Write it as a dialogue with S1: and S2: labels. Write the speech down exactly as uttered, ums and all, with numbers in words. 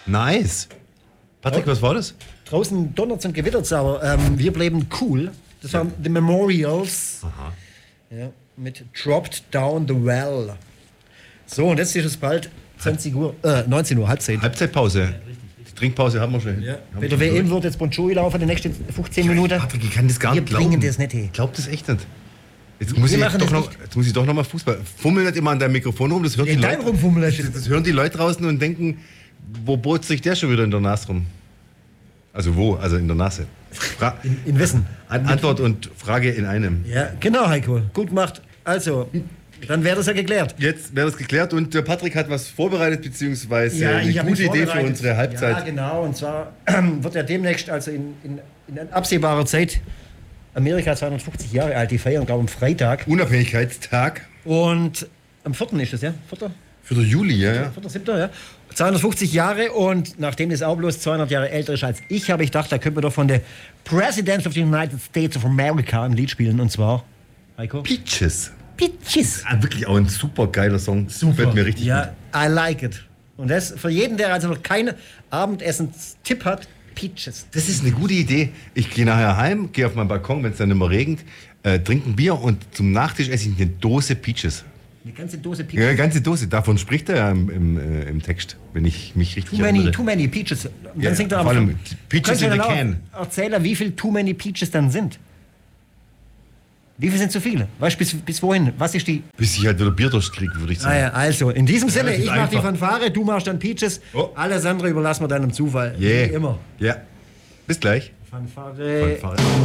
S1: Nice. Patrick, was war das?
S2: Draußen donnert's und gewittert's, aber ähm, wir bleiben cool. Das waren The Memorials.
S1: Aha.
S2: Ja, mit Dropped Down the Well. So, und jetzt ist es bald zwanzig Uhr, äh, neunzehn Uhr, halb zehn.
S1: Halbzeitpause. Die Trinkpause haben wir schon.
S2: Ja.
S1: Haben
S2: Bei
S1: wir
S2: der
S1: schon
S2: W M
S1: durch.
S2: wird jetzt Bon Jovi laufen, die nächsten fünfzehn Minuten.
S1: Patrick, ich kann das gar
S2: Wir
S1: nicht glauben.
S2: bringen das nicht hin.
S1: Ich glaub das echt nicht. Jetzt muss,
S2: Wir
S1: ich
S2: machen
S1: doch
S2: das
S1: noch, jetzt muss ich doch noch mal Fußball. Fummel nicht immer an deinem Mikrofon rum. Das, hört
S2: In
S1: die
S2: deinem
S1: Leute,
S2: rumfummeln.
S1: das, das hören die Leute draußen und denken, wo bohrt sich der schon wieder in der Nase rum? Also wo? Also in der Nase. Fra
S2: In, in Wissen.
S1: An Antwort und Frage in einem.
S2: Ja, genau, Heiko. Gut gemacht. Also, dann wäre das ja geklärt.
S1: Jetzt wäre das geklärt und der Patrick hat was vorbereitet, beziehungsweise
S2: Ja,
S1: eine
S2: ich hab
S1: gute
S2: mich
S1: Idee für
S2: vorbereitet.
S1: unsere Halbzeit.
S2: Ja, genau. Und zwar wird ja demnächst, also in, in, in absehbarer Zeit, Amerika zweihundertfünfzig Jahre alt, die feiern, glaube ich, am Freitag.
S1: Unabhängigkeitstag.
S2: Und am vierten ist das, ja? vierter
S1: Für den Juli, ja, ja.
S2: vierter siebter ja? zweihundertfünfzig Jahre und nachdem das auch bloß zweihundert Jahre älter ist als ich, habe ich gedacht, da könnten wir doch von der President of the United States of America ein Lied spielen. Und zwar, Heiko?
S1: Peaches.
S2: Peaches.
S1: Ah, wirklich auch ein super geiler Song. Gefällt mir richtig
S2: Ja,
S1: gut.
S2: I like it. Und das für jeden, der also noch keinen Abendessenstipp hat, Peaches.
S1: Das ist eine gute Idee. Ich gehe nachher heim, gehe auf meinen Balkon, wenn es dann immer regnet, äh, trinke ein Bier und zum Nachtisch esse ich eine Dose Peaches.
S2: Eine ganze Dose
S1: Ja,
S2: Peaches.
S1: eine ganze Dose. Davon spricht er ja im, im, äh, im Text, wenn ich mich richtig
S2: Too many,
S1: erinnere.
S2: too many Peaches. Und dann
S1: Ja,
S2: singt er
S1: vor
S2: am
S1: allem
S2: Schluss.
S1: Peaches
S2: Kannst du
S1: in the
S2: genau
S1: can.
S2: erzählen, wie viel Too many Peaches dann sind? Wie viel sind zu viele? Weißt du, bis, bis wohin? Was ist die.
S1: Bis ich halt wieder Bierdurst kriege, würde ich
S2: Ah
S1: sagen.
S2: ja, also, in diesem Sinne,
S1: das ist
S2: ich mach die
S1: einfach.
S2: Fanfare, du machst dann Peaches.
S1: Oh.
S2: Alles andere überlassen wir deinem Zufall.
S1: Yeah.
S2: Wie immer.
S1: Ja. Bis gleich.
S2: Fanfare.
S1: Fanfare.